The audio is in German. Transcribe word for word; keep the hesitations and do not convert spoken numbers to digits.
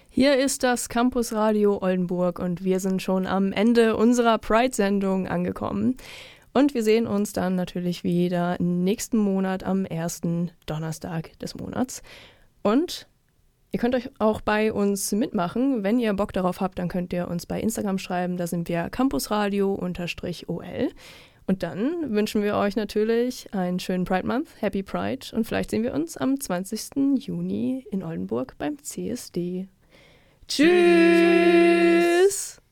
Hier ist das Campus Radio Oldenburg und wir sind schon am Ende unserer Pride-Sendung angekommen. Und wir sehen uns dann natürlich wieder nächsten Monat am ersten Donnerstag des Monats. Und ihr könnt euch auch bei uns mitmachen. Wenn ihr Bock darauf habt, dann könnt ihr uns bei Instagram schreiben. Da sind wir campusradio-ol. Und dann wünschen wir euch natürlich einen schönen Pride Month, Happy Pride. Und vielleicht sehen wir uns am zwanzigsten Juni in Oldenburg beim C S D. Tschüss!